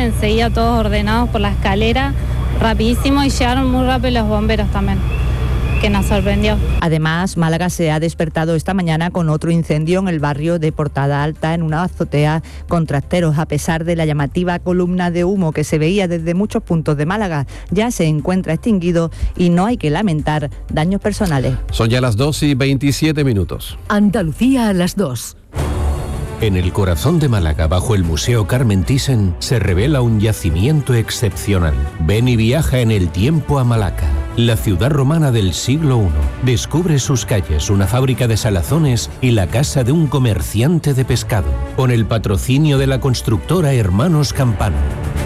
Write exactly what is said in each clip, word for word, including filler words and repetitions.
enseguida todos ordenados por la escalera, rapidísimo, y llegaron muy rápido los bomberos también, que nos sorprendió. Además, Málaga se ha despertado esta mañana con otro incendio en el barrio de Portada Alta, en una azotea con trasteros. A pesar de la llamativa columna de humo que se veía desde muchos puntos de Málaga, ya se encuentra extinguido y no hay que lamentar daños personales. Son ya las dos y veintisiete minutos. Andalucía a las dos. En el corazón de Málaga, bajo el Museo Carmen Thyssen, se revela un yacimiento excepcional. Ven y viaja en el tiempo a Malaca, la ciudad romana del siglo primero. Descubre sus calles, una fábrica de salazones y la casa de un comerciante de pescado, con el patrocinio de la constructora Hermanos Campano.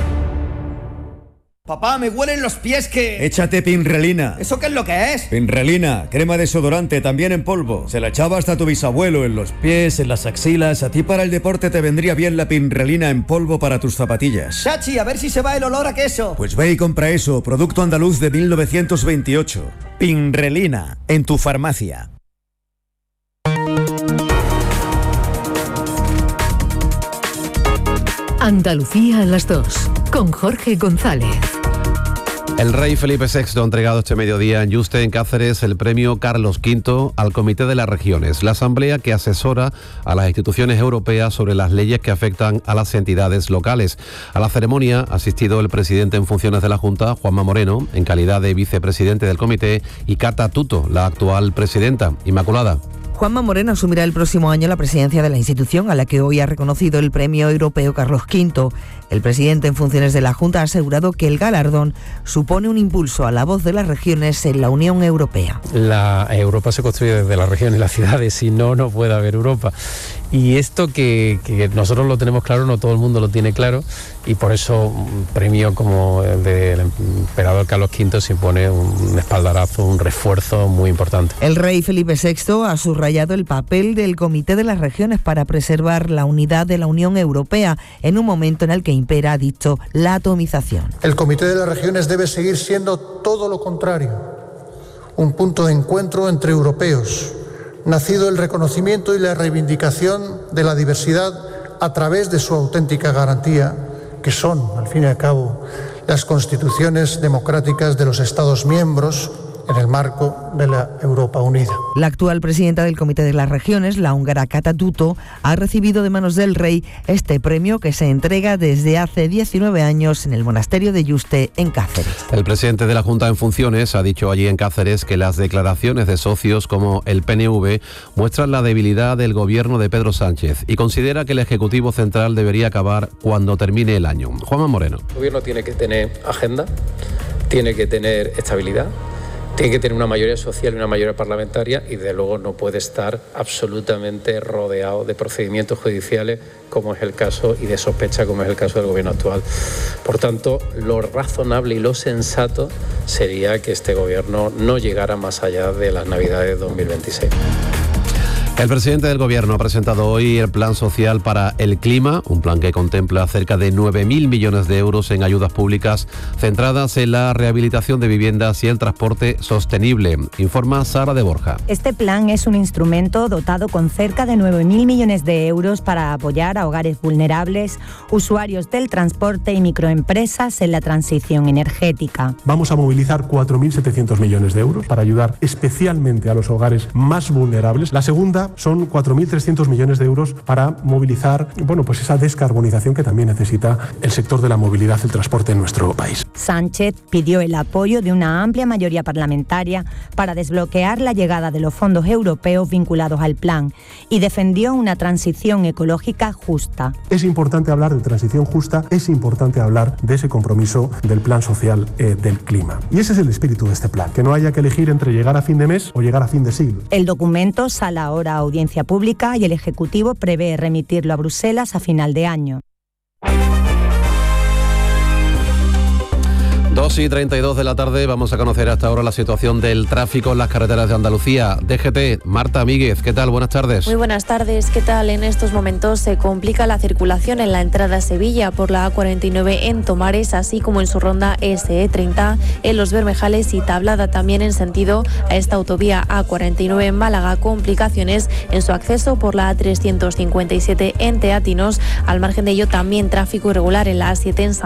Papá, me huelen los pies que... Échate Pinrelina. ¿Eso qué es lo que es? Pinrelina, crema desodorante, también en polvo. Se la echaba hasta tu bisabuelo, en los pies, en las axilas. A ti para el deporte te vendría bien la Pinrelina en polvo para tus zapatillas. Chachi, a ver si se va el olor a queso. Pues ve y compra eso, producto andaluz de mil novecientos veintiocho. Pinrelina, en tu farmacia. Andalucía a las dos, con Jorge González. El rey Felipe sexto ha entregado este mediodía en Yuste, en Cáceres, el premio Carlos quinto al Comité de las Regiones, la asamblea que asesora a las instituciones europeas sobre las leyes que afectan a las entidades locales. A la ceremonia ha asistido el presidente en funciones de la Junta, Juanma Moreno, en calidad de vicepresidente del comité, y Cata Tuto, la actual presidenta. Inmaculada. Juanma Moreno asumirá el próximo año la presidencia de la institución, a la que hoy ha reconocido el Premio Europeo Carlos quinto. El presidente en funciones de la Junta ha asegurado que el galardón supone un impulso a la voz de las regiones en la Unión Europea. La Europa se construye desde las regiones y las ciudades, si no, no puede haber Europa. Y esto que, que nosotros lo tenemos claro, no todo el mundo lo tiene claro, y por eso un premio como el del emperador Carlos quinto supone un espaldarazo, un refuerzo muy importante. El rey Felipe sexto ha subrayado el papel del Comité de las Regiones para preservar la unidad de la Unión Europea en un momento en el que impera, ha dicho, la atomización. El Comité de las Regiones debe seguir siendo todo lo contrario, un punto de encuentro entre europeos, nacido el reconocimiento y la reivindicación de la diversidad a través de su auténtica garantía, que son, al fin y al cabo, las constituciones democráticas de los Estados miembros en el marco de la Europa unida. La actual presidenta del Comité de las Regiones, la húngara Cata Tuto, ha recibido de manos del rey este premio que se entrega desde hace diecinueve años en el monasterio de Yuste, en Cáceres. El presidente de la Junta en funciones ha dicho allí en Cáceres que las declaraciones de socios como el P N V muestran la debilidad del gobierno de Pedro Sánchez y considera que el Ejecutivo Central debería acabar cuando termine el año. Juanma Moreno. El gobierno tiene que tener agenda, tiene que tener estabilidad, tiene que tener una mayoría social y una mayoría parlamentaria, y de luego no puede estar absolutamente rodeado de procedimientos judiciales como es el caso, y de sospecha como es el caso del gobierno actual. Por tanto, lo razonable y lo sensato sería que este gobierno no llegara más allá de las Navidades de dos mil veintiséis. El presidente del Gobierno ha presentado hoy el Plan Social para el Clima, un plan que contempla cerca de nueve mil millones de euros en ayudas públicas centradas en la rehabilitación de viviendas y el transporte sostenible. Informa Sara de Borja. Este plan es un instrumento dotado con cerca de nueve mil millones de euros para apoyar a hogares vulnerables, usuarios del transporte y microempresas en la transición energética. Vamos a movilizar cuatro mil setecientos millones de euros para ayudar especialmente a los hogares más vulnerables. La segunda son cuatro mil trescientos millones de euros para movilizar, bueno, pues esa descarbonización que también necesita el sector de la movilidad, el transporte en nuestro país. Sánchez pidió el apoyo de una amplia mayoría parlamentaria para desbloquear la llegada de los fondos europeos vinculados al plan y defendió una transición ecológica justa. Es importante hablar de transición justa, es importante hablar de ese compromiso del plan social eh, del clima. Y ese es el espíritu de este plan, que no haya que elegir entre llegar a fin de mes o llegar a fin de siglo. El documento sale ahora a audiencia pública y el Ejecutivo prevé remitirlo a Bruselas a final de año. dos y treinta y dos de la tarde, vamos a conocer hasta ahora la situación del tráfico en las carreteras de Andalucía. D G T, Marta Míguez, ¿qué tal? Buenas tardes. Muy buenas tardes, ¿qué tal? En estos momentos se complica la circulación en la entrada a Sevilla por la A cuarenta y nueve en Tomares, así como en su ronda S E treinta en Los Bermejales y Tablada, también en sentido a esta autovía A cuarenta y nueve en Málaga, complicaciones en su acceso por la A trescientos cincuenta y siete en Teatinos. Al margen de ello, también tráfico irregular en la A siete en San